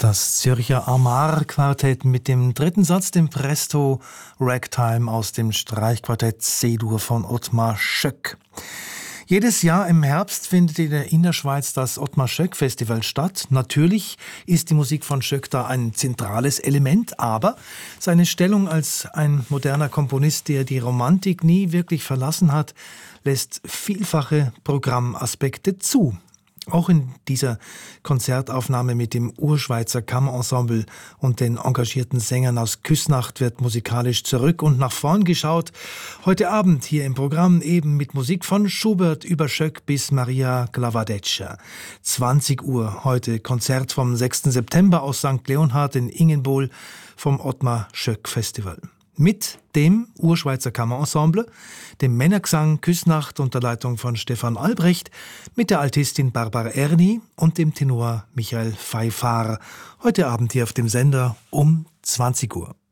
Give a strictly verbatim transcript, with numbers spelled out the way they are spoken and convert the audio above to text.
Das Zürcher Amar-Quartett mit dem dritten Satz, dem Presto Ragtime aus dem Streichquartett C-Dur von Ottmar Schöck. Jedes Jahr im Herbst findet in der Innerschweiz das Ottmar Schöck Festival statt. Natürlich ist die Musik von Schöck da ein zentrales Element, aber seine Stellung als ein moderner Komponist, der die Romantik nie wirklich verlassen hat, lässt vielfache Programmaspekte zu. Auch in dieser Konzertaufnahme mit dem Urschweizer Kammerensemble und den engagierten Sängern aus Küsnacht wird musikalisch zurück und nach vorn geschaut. Heute Abend hier im Programm eben mit Musik von Schubert über Schöck bis Maria Glavadeccia. zwanzig Uhr heute Konzert vom sechsten September aus Sankt Leonhard in Ingenbohl vom Ottmar Schöck Festival. Mit dem Urschweizer Kammerensemble, dem Männergesang Küsnacht unter Leitung von Stefan Albrecht, mit der Altistin Barbara Erni und dem Tenor Michael Fayfar. Heute Abend hier auf dem Sender um zwanzig Uhr.